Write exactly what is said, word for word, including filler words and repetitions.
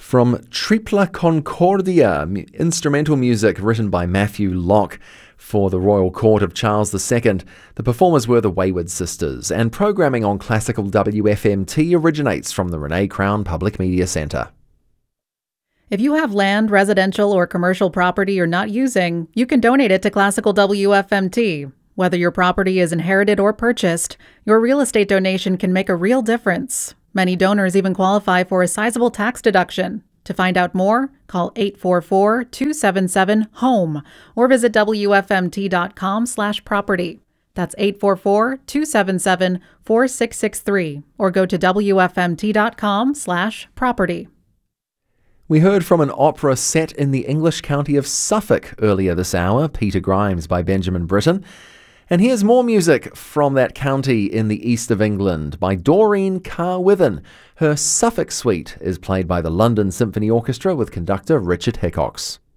From Tripla Concordia, mu- instrumental music written by Matthew Locke for the Royal Court of Charles the Second. The performers were the Wayward Sisters, and programming on Classical W F M T originates from the Renee Crown Public Media Centre. If you have land, residential, or commercial property you're not using, you can donate it to Classical W F M T. Whether your property is inherited or purchased, your real estate donation can make a real difference. Many donors even qualify for a sizable tax deduction. To find out more, call eight four four, two seven seven, HOME or visit W F M T dot com slash property. That's eight four four, two seven seven, four six six three or go to W F M T dot com slash property. We heard from an opera set in the English county of Suffolk earlier this hour, Peter Grimes by Benjamin Britten. And here's more music from that county in the east of England by Doreen Carwithen. Her Suffolk Suite is played by the London Symphony Orchestra with conductor Richard Hickox.